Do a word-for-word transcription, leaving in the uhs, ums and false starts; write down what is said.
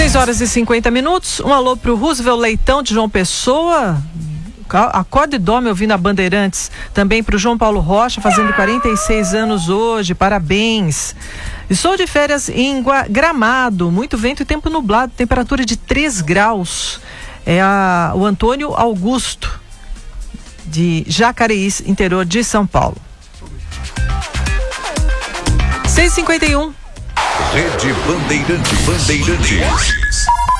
seis horas e cinquenta minutos. Um alô pro Roosevelt Leitão de João Pessoa. Acorde e dorme ouvindo a Bandeirantes. Também pro João Paulo Rocha, fazendo quarenta e seis anos hoje. Parabéns. Estou de férias em Gramado. Muito vento e tempo nublado. Temperatura de três graus. É a, o Antônio Augusto, de Jacareí, interior de São Paulo. seis e cinquenta e um. Rede Bandeirante. Bandeirantes.